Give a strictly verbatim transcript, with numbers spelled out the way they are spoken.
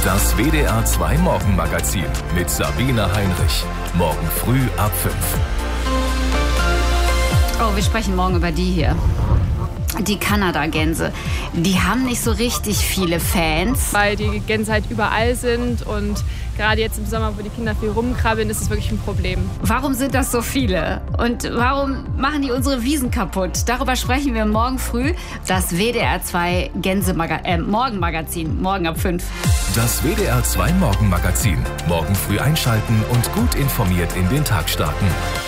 Das W D R zwei Morgenmagazin mit Sabine Heinrich. Morgen früh ab fünf. Oh, wir sprechen morgen über die hier. Die Kanada-Gänse. Die haben nicht so richtig viele Fans. Weil die Gänse halt überall sind und gerade jetzt im Sommer, wo die Kinder viel rumkrabbeln, ist es wirklich ein Problem. Warum sind das so viele? Und warum machen die unsere Wiesen kaputt? Darüber sprechen wir morgen früh. Das W D R zwei Gänse-Maga- äh, Morgenmagazin. Morgen ab fünf. Das W D R zwei Morgenmagazin. Morgen früh einschalten und gut informiert in den Tag starten.